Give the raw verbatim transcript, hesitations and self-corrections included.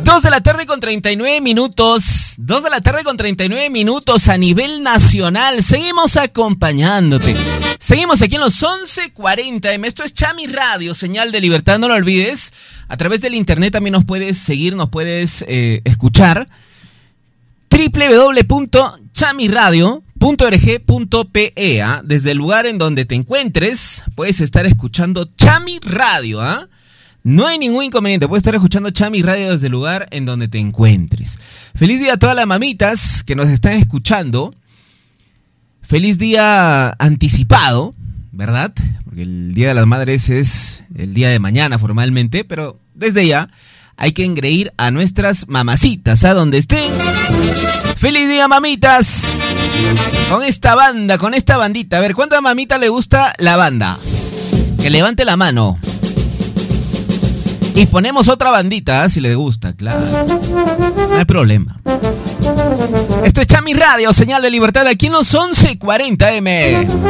dos de la tarde con treinta y nueve minutos. dos de la tarde con treinta y nueve minutos a nivel nacional. Seguimos acompañándote. Seguimos aquí en los once cuarenta eme. Esto es Chami Radio, señal de libertad, no lo olvides. A través del internet también nos puedes seguir, nos puedes eh, escuchar. doble u doble u doble u punto chamiradio punto org punto pe. ¿eh? Desde el lugar en donde te encuentres, puedes estar escuchando Chami Radio, ¿ah? ¿eh? No hay ningún inconveniente, puedes estar escuchando Chami Radio desde el lugar en donde te encuentres. Feliz día a todas las mamitas que nos están escuchando. Feliz día anticipado, ¿verdad? Porque el Día de las Madres es el día de mañana formalmente, pero desde ya hay que engreír a nuestras mamacitas, a donde estén. ¡Feliz día, mamitas! Con esta banda, con esta bandita. A ver, ¿cuántas mamitas le gusta la banda? Que levante la mano. Y ponemos otra bandita, ¿eh? Si le gusta, claro. No hay problema. Esto es Chami Radio, señal de libertad, aquí en los once cuarenta eme.